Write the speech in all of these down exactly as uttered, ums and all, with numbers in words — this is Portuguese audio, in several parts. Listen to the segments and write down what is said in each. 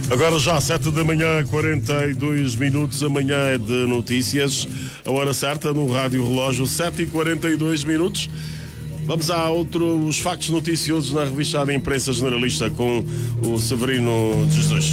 Agora já, sete da manhã, quarenta e dois minutos, amanhã é de notícias, a hora certa no Rádio Relógio, sete e quarenta e dois minutos. Vamos a outros factos noticiosos na revista da imprensa generalista com o Severino Jesus.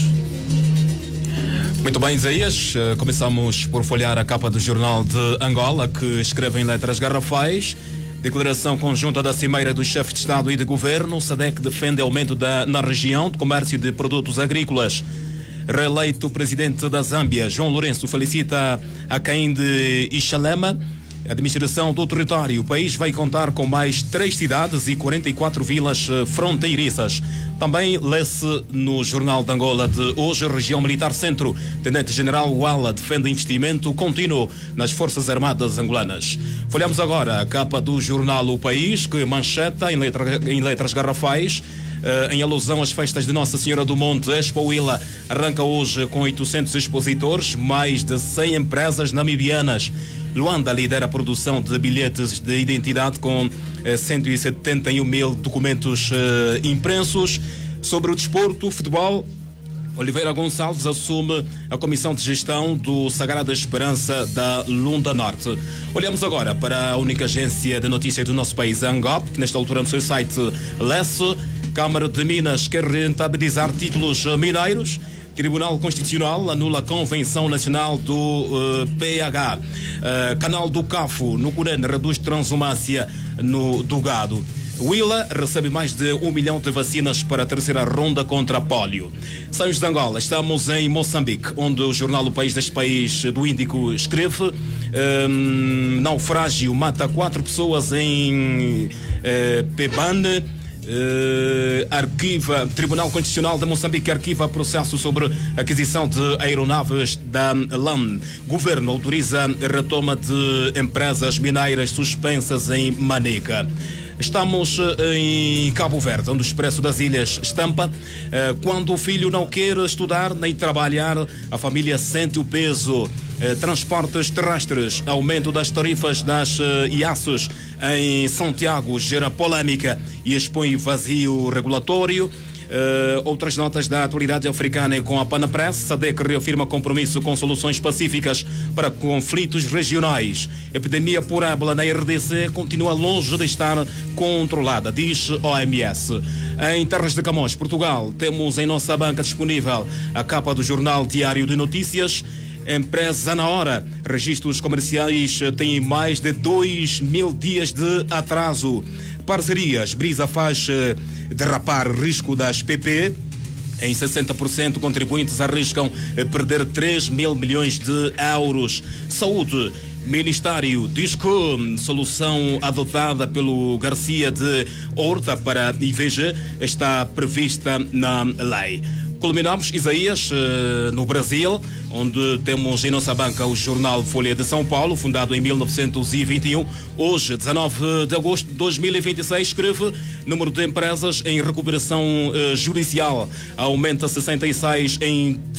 Muito bem, Isaías. Começamos por folhear a capa do Jornal de Angola, que escreve em letras garrafais: declaração conjunta da Cimeira dos Chefes de Estado e de Governo. S A D C defende aumento da, na região de comércio de produtos agrícolas. Reeleito presidente da Zâmbia, João Lourenço, felicita a quem de Ixalema. Administração do território. O país vai contar com mais três cidades e quarenta e quatro vilas fronteiriças. Também lê-se no Jornal de Angola de hoje: Região Militar Centro. Tenente-General Wala defende investimento contínuo nas Forças Armadas angolanas. Folhamos agora a capa do jornal O País, que mancheta em, letra, em letras garrafais, Uh, em alusão às festas de Nossa Senhora do Monte. Expo Willa arranca hoje com oitocentos expositores, mais de cem empresas namibianas. Luanda lidera a produção de bilhetes de identidade com uh, cento e setenta e um mil documentos uh, impressos. Sobre o desporto, futebol, Oliveira Gonçalves assume a comissão de gestão do Sagrada Esperança da Lunda Norte. Olhamos agora para a única agência de notícias do nosso país, a Angop, que nesta altura no seu site lê-se: Câmara de Minas quer rentabilizar títulos mineiros. Tribunal Constitucional anula a Convenção Nacional do uh, P H. Uh, Canal do Cafo, no Curene, reduz transumância no, do gado. Willa recebe mais de um milhão de vacinas para a terceira ronda contra a pólio. Saímos de Angola, estamos em Moçambique, onde o jornal O País deste país do Índico escreve: um, naufrágio mata quatro pessoas em uh, Pebane. Uh, arquiva, Tribunal Constitucional de Moçambique arquiva processo sobre aquisição de aeronaves da LAM. Governo autoriza retoma de empresas mineiras suspensas em Manica. Estamos em Cabo Verde, onde o Expresso das Ilhas estampa: quando o filho não quer estudar nem trabalhar, a família sente o peso. Transportes terrestres, aumento das tarifas das I A Cs em Santiago gera polêmica e expõe vazio regulatório. Uh, outras notas da atualidade africana com a Panapress. S A D C reafirma compromisso com soluções pacíficas para conflitos regionais. Epidemia por ébola na R D C continua longe de estar controlada, diz O M S. Em Terras de Camões, Portugal, temos em nossa banca disponível a capa do Jornal Diário de Notícias. Empresa na hora. Registros comerciais têm mais de dois mil dias de atraso. Parcerias. Brisa faz derrapar risco das P P. Em sessenta por cento, contribuintes arriscam perder três mil milhões de euros. Saúde. Ministério diz que solução adotada pelo Garcia de Horta para I V G está prevista na lei. Culminamos, Isaías, no Brasil, onde temos em nossa banca o jornal Folha de São Paulo, fundado em mil novecentos e vinte e um. Hoje, dezanove de agosto de dois mil e vinte e seis, escreve: número de empresas em recuperação judicial aumenta sessenta e seis em